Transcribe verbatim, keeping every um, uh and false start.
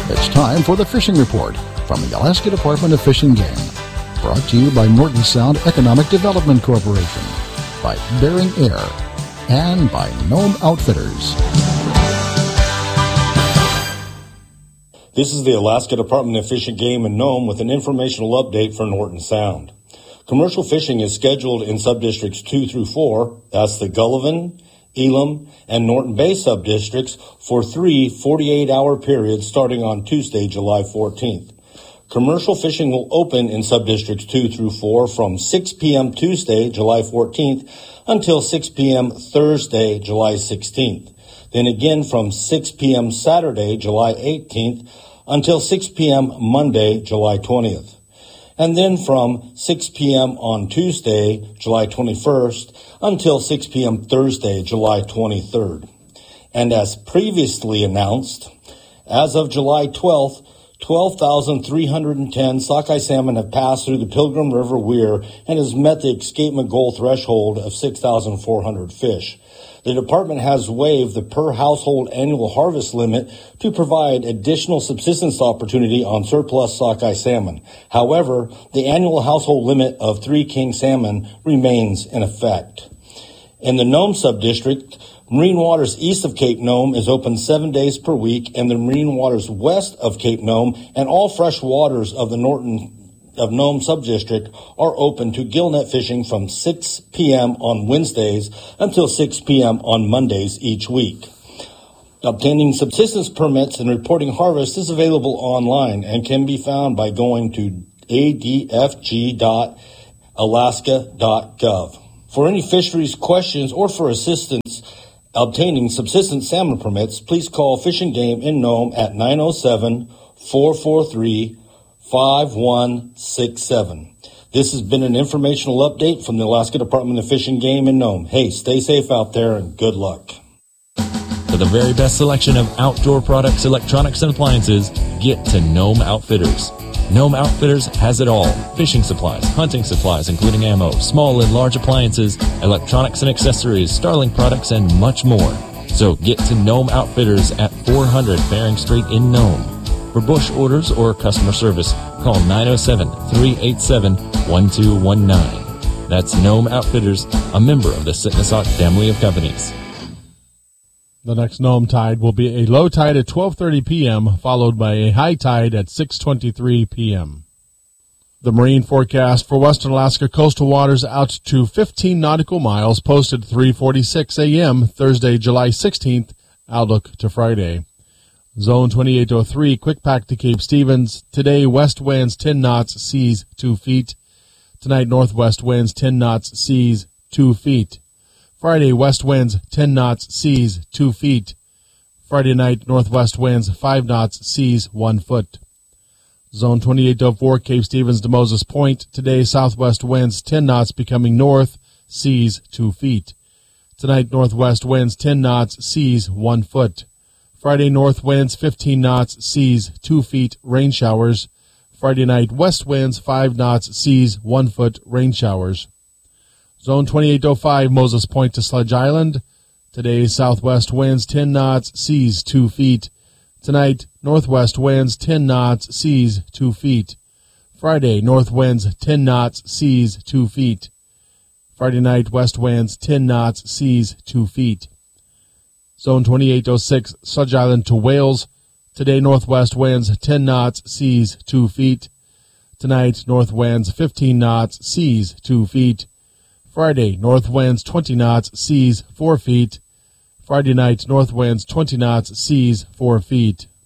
It's time for the Fishing Report from the Alaska Department of Fish and Game. Brought to you by Norton Sound Economic Development Corporation, by Bering Air, and by Nome Outfitters. This is the Alaska Department of Fish and Game in Nome with an informational update for Norton Sound. Commercial fishing is scheduled in subdistricts two through four, that's the Gullivan, Elam, and Norton Bay subdistricts for three forty-eight hour periods starting on Tuesday, July fourteenth. Commercial fishing will open in subdistricts two through four from six p.m. Tuesday, July fourteenth until six p.m. Thursday, July sixteenth. Then again from six p.m. Saturday, July eighteenth until six p.m. Monday, July twentieth. And then from six p.m. on Tuesday, July twenty-first, until six p.m. Thursday, July twenty-third. And as previously announced, as of July twelfth, twelve thousand three hundred ten sockeye salmon have passed through the Pilgrim River Weir and has met the escapement goal threshold of six thousand four hundred fish. The department has waived the per household annual harvest limit to provide additional subsistence opportunity on surplus sockeye salmon. However, the annual household limit of three king salmon remains in effect. In the Nome subdistrict, Marine Waters east of Cape Nome is open seven days per week, and the Marine Waters west of Cape Nome and all fresh waters of the Norton of Nome subdistrict are open to gillnet fishing from six p.m. on Wednesdays until six p.m. on Mondays each week. Obtaining subsistence permits and reporting harvest is available online and can be found by going to a d f g dot alaska dot gov. For any fisheries questions or for assistance obtaining subsistence salmon permits, please call Fish and Game in Nome at nine oh seven, four four three, five one six seven. This has been an informational update from the Alaska Department of Fish and Game in Nome. Hey, stay safe out there and good luck. For the very best selection of outdoor products, electronics, and appliances, get to Nome Outfitters. Nome Outfitters has it all. Fishing supplies, hunting supplies, including ammo, small and large appliances, electronics and accessories, Starlink products, and much more. So get to Nome Outfitters at four hundred Bering Street in Nome. For Bush orders or customer service, call nine oh seven, three eight seven, one two one nine. That's Nome Outfitters, a member of the Sitnasauk family of companies. The next Nome tide will be a low tide at twelve thirty p.m., followed by a high tide at six twenty-three p.m. The marine forecast for Western Alaska coastal waters out to fifteen nautical miles posted three forty-six a.m. Thursday, July sixteenth, outlook to Friday. Zone twenty-eight oh three, quick pack to Cape Stevens. Today, west winds ten knots, seas two feet. Tonight, northwest winds ten knots, seas two feet. Friday, west winds ten knots, seas two feet. Friday night, northwest winds five knots, seas one foot. Zone twenty-eight oh four, Cape Stevens to Moses Point. Today, southwest winds ten knots, becoming north, seas two feet. Tonight, northwest winds ten knots, seas one foot. Friday, north winds fifteen knots, seas two feet, rain showers. Friday night, west winds five knots, seas one foot, rain showers. Zone twenty-eight oh five, Moses Point to Sledge Island. Today, southwest winds ten knots, seas two feet. Tonight, northwest winds ten knots, seas two feet. Friday, north winds ten knots, seas two feet. Friday night, west winds ten knots, seas two feet. Zone twenty-eight oh six, Sledge Island to Wales. Today, northwest winds ten knots, seas two feet. Tonight, north winds fifteen knots, seas two feet. Friday, north winds twenty knots, seas four feet. Friday night, north winds twenty knots, seas four feet.